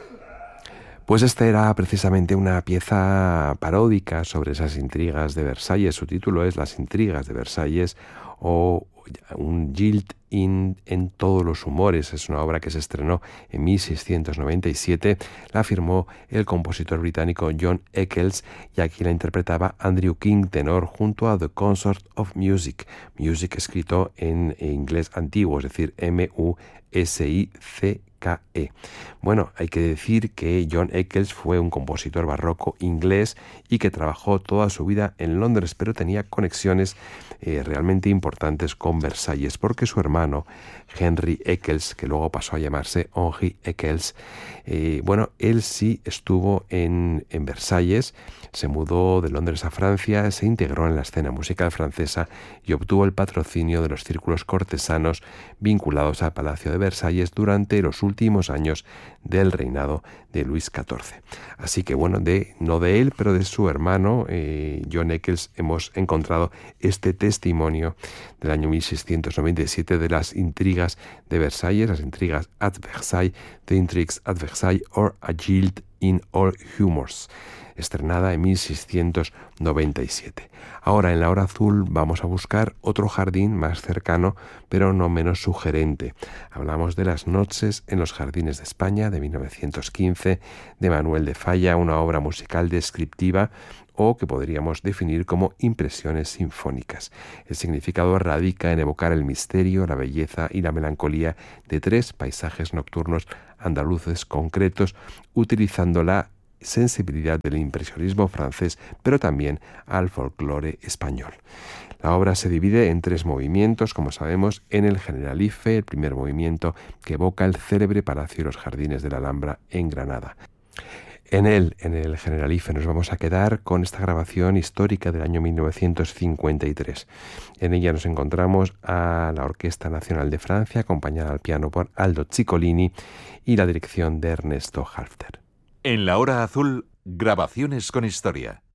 Pues esta era precisamente una pieza paródica sobre esas intrigas de Versalles. Su título es Las intrigas de Versalles, o un Gilt en todos los humores. Es una obra que se estrenó en 1697. La firmó el compositor británico John Eccles y aquí la interpretaba Andrew King, tenor, junto a The Consort of Music. Music escrito en inglés antiguo, es decir, M-U-S-I-C-K-E. Bueno, hay que decir que John Eccles fue un compositor barroco inglés y que trabajó toda su vida en Londres, pero tenía conexiones realmente importantes con Versalles, porque su hermano Henry Eccles, que luego pasó a llamarse Henri Eccles, él sí estuvo en Versalles, se mudó de Londres a Francia, se integró en la escena musical francesa y obtuvo el patrocinio de los círculos cortesanos vinculados al Palacio de Versalles durante los últimos años del reinado de Luis XIV. Así que no de él, pero de su hermano John Eccles hemos encontrado este testimonio del año 1697 de las intrigas de Versalles, las intrigas at Versailles, The Intrigues at Versailles or A Gilt in All Humors, estrenada en 1697. Ahora en la hora azul vamos a buscar otro jardín más cercano, pero no menos sugerente. Hablamos de Las noches en los jardines de España, de 1915, de Manuel de Falla, una obra musical descriptiva o que podríamos definir como impresiones sinfónicas. El significado radica en evocar el misterio, la belleza y la melancolía de tres paisajes nocturnos andaluces concretos, utilizando la sensibilidad del impresionismo francés, pero también al folclore español. La obra se divide en tres movimientos, como sabemos, en el Generalife, el primer movimiento que evoca el célebre Palacio y los Jardines de la Alhambra en Granada. En el Generalife nos vamos a quedar con esta grabación histórica del año 1953. En ella nos encontramos a la Orquesta Nacional de Francia, acompañada al piano por Aldo Ciccolini y la dirección de Ernesto Halffter. En la hora azul, grabaciones con historia.